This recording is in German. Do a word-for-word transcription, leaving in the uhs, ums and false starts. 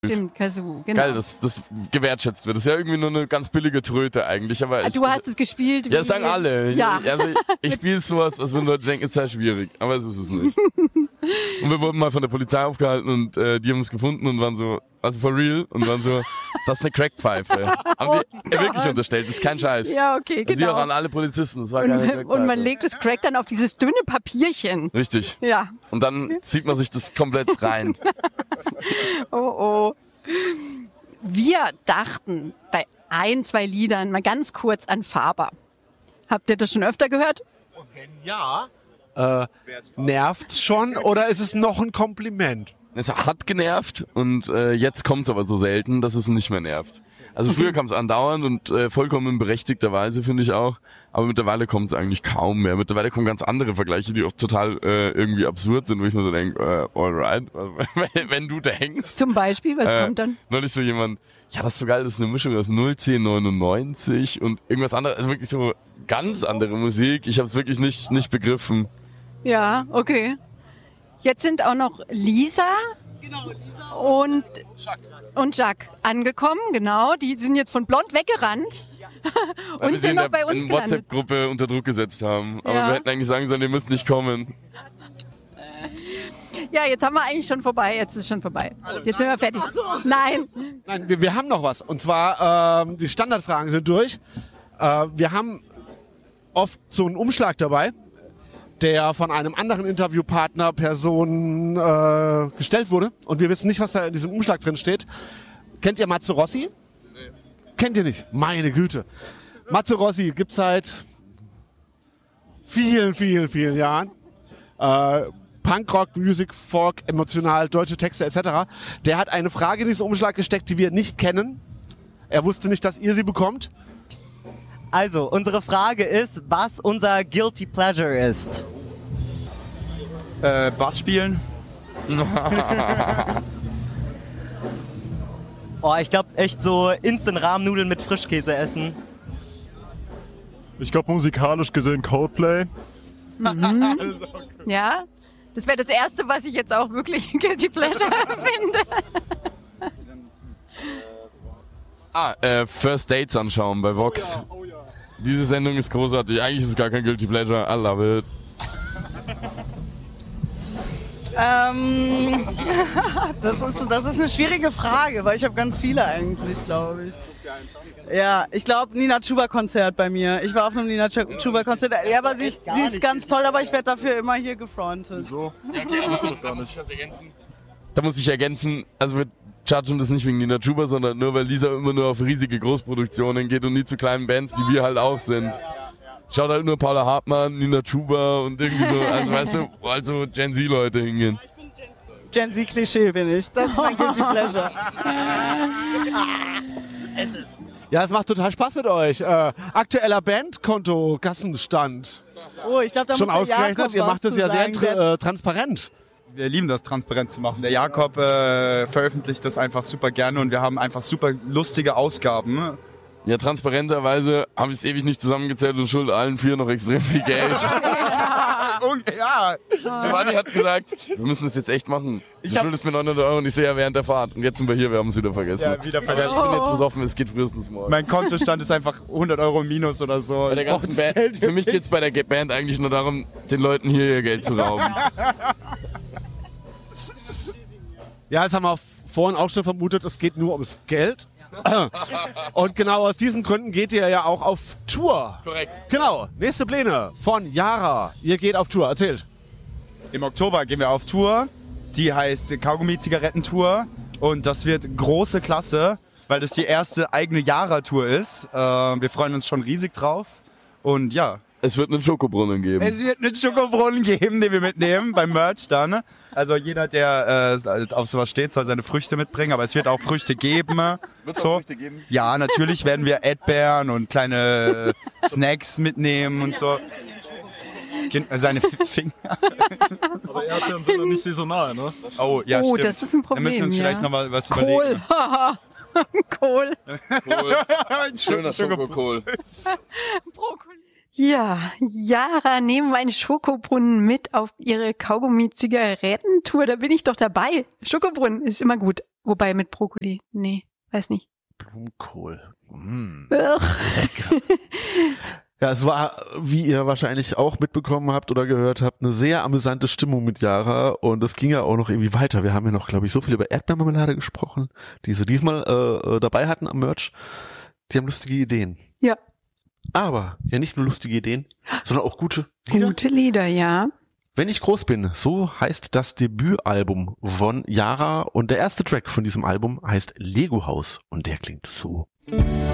Stimmt, Kazoo, genau. Geil, dass das gewertschätzt wird. Das ist ja irgendwie nur eine ganz billige Tröte eigentlich. Aber ich, du hast es gespielt. Ja, das sagen alle. Ja. Ich, also ich, ich spiele sowas, als würden Leute denken, es sei schwierig. Aber es ist es nicht. Und wir wurden mal von der Polizei aufgehalten und äh, die haben uns gefunden und waren so, also for real, und waren so, das ist eine Crackpfeife. Haben oh die wirklich unterstellt, das ist kein Scheiß. Ja, okay, genau. Sie auch genau. an alle Polizisten, das war Und, keine Crackpfeife. und man legt das Crack dann auf dieses dünne Papierchen. Richtig. Ja. Und dann zieht man sich das komplett rein. Oh, oh. Wir dachten bei ein, zwei Liedern mal ganz kurz an Faber. Habt ihr das schon öfter gehört? Und wenn ja, äh, nervt's schon oder ist es noch ein Kompliment? Es hat genervt und äh, jetzt kommt's aber so selten, dass es nicht mehr nervt. Also früher kam es andauernd und äh, vollkommen berechtigterweise, finde ich auch. Aber mittlerweile kommt es eigentlich kaum mehr. Mittlerweile kommen ganz andere Vergleiche, die auch total äh, irgendwie absurd sind, wo ich mir so denke, äh, alright, wenn, wenn du denkst. Zum Beispiel, was äh, kommt dann? Neulich so jemand, ja, das ist so geil, das ist eine Mischung aus null zehn neunundneunzig und irgendwas anderes, also wirklich so ganz andere Musik. Ich habe es wirklich nicht nicht begriffen. Ja, okay. Jetzt sind auch noch Lisa, genau, Lisa und und Jacques angekommen, genau. Die sind jetzt von Blond weggerannt Weil und wir sie sind in noch der bei uns in gelandet. WhatsApp-Gruppe unter Druck gesetzt haben. Aber Ja. wir hätten eigentlich sagen sollen, ihr müsst nicht kommen. Ja, jetzt haben wir eigentlich schon vorbei. Jetzt ist schon vorbei. Jetzt sind wir fertig. Nein. Nein, wir, wir haben noch was. Und zwar, ähm, die Standardfragen sind durch. Äh, wir haben oft so einen Umschlag dabei, der von einem anderen Interviewpartner, Person äh, gestellt wurde. Und wir wissen nicht, was da in diesem Umschlag drin steht. Kennt ihr Matze Rossi? Nee. Kennt ihr nicht? Meine Güte. Matze Rossi gibt's seit vielen, vielen, vielen Jahren. Äh, Punkrock, Music, Folk, emotional, deutsche Texte et cetera. Der hat eine Frage in diesen Umschlag gesteckt, die wir nicht kennen. Er wusste nicht, dass ihr sie bekommt. Also, unsere Frage ist, was unser Guilty Pleasure ist. Äh, Bass spielen. Oh, ich glaube echt so Instant-Rahmnudeln mit Frischkäse essen. Ich glaube musikalisch gesehen Coldplay. Mhm. Ja, das wäre das Erste, was ich jetzt auch wirklich Guilty Pleasure finde. Ah, äh, First Dates anschauen bei Vox. Oh ja, oh ja. Diese Sendung ist großartig. Eigentlich ist es gar kein Guilty Pleasure. I love it. Ähm, das ist, das ist eine schwierige Frage, weil ich habe ganz viele eigentlich, glaube ich. Ja, ich glaube Nina Chuba Konzert bei mir. Ich war auf einem Nina Chuba Konzert. Ja, aber sie ist, sie ist ganz toll, aber ich werde dafür immer hier gefrontet. So. Ja, okay, aber so, da muss ich was ergänzen. Da muss ich ergänzen, also wir chargen das nicht wegen Nina Chuba, sondern nur, weil Lisa immer nur auf riesige Großproduktionen geht und nie zu kleinen Bands, die wir halt auch sind. Schaut halt nur Paula Hartmann, Nina Chuba und irgendwie so, also weißt du, wo halt so Gen Z-Leute hingehen. Gen Z-Klischee bin ich. Das ist mein Guilty Pleasure. Es ist. Ja, es macht total Spaß mit euch. Äh, aktueller Bandkonto, Kassenstand. Oh, ich glaube, da Schon muss der ausgerechnet, Jakob ihr was macht es zu ja sehr sagen. tra Der- äh, transparent. Wir lieben das, transparent zu machen. Der Jakob äh, veröffentlicht das einfach super gerne und wir haben einfach super lustige Ausgaben. Ja, transparenterweise habe ich es ewig nicht zusammengezählt und schulde allen vier noch extrem viel Geld. Und, ja, Giovanni hat gesagt, wir müssen das jetzt echt machen. Du Ich hab- schuldest mir neunhundert Euro und ich sehe ja während der Fahrt. Und jetzt sind wir hier, wir haben es wieder vergessen. Ja, wieder vergessen. Aber ich bin jetzt besoffen, es geht frühestens morgen. mein Kontostand ist einfach hundert Euro im Minus oder so. Bei der Ich brauch ganzen das Band, Geld für mich jetzt. geht es bei der Band eigentlich nur darum, den Leuten hier ihr Geld zu rauben. Ja, das haben wir vorhin auch schon vermutet, es geht nur ums Geld. Und genau aus diesen Gründen geht ihr ja auch auf Tour. Korrekt. Genau, nächste Pläne von Yara. Ihr geht auf Tour, erzählt. Im Oktober gehen wir auf Tour. Die heißt Kaugummi-Zigarettentour. Und das wird große Klasse, weil das die erste eigene Yara-Tour ist. Äh, wir freuen uns schon riesig drauf. Und ja. Es wird einen Schokobrunnen geben. Es wird einen Schokobrunnen geben, den wir mitnehmen beim Merch dann. Also jeder, der äh, auf sowas steht, soll seine Früchte mitbringen. Aber es wird auch Früchte geben. Wird so. auch Früchte geben? Ja, natürlich werden wir Erdbeeren und kleine äh, Snacks mitnehmen und so. Gen- Seine F- Finger. Aber Erdbeeren sind noch nicht saisonal, ne? Oh, ja, Oh, stimmt. das ist ein Problem, Da müssen wir uns ja. vielleicht noch mal was Kohl. überlegen. Kohl. Kohl. Schöner Schokokohl. Brokkoli. Ja, Yara nehmen einen Schokobrunnen mit auf ihre Kaugummi-Zigarettentour. Da bin ich doch dabei. Schokobrunnen ist immer gut. Wobei mit Brokkoli, nee, weiß nicht. Blumenkohl. Mm. Ugh. Ja, es war, wie ihr wahrscheinlich auch mitbekommen habt oder gehört habt, eine sehr amüsante Stimmung mit Yara und es ging ja auch noch irgendwie weiter. Wir haben ja noch, glaube ich, so viel über Erdbeermarmelade gesprochen, die sie diesmal äh, dabei hatten am Merch. Die haben lustige Ideen. Ja. Aber ja nicht nur lustige Ideen, sondern auch gute Lieder. Gute Lieder, ja. Wenn ich groß bin, so heißt das Debütalbum von Yara und der erste Track von diesem Album heißt Lego Haus und der klingt so.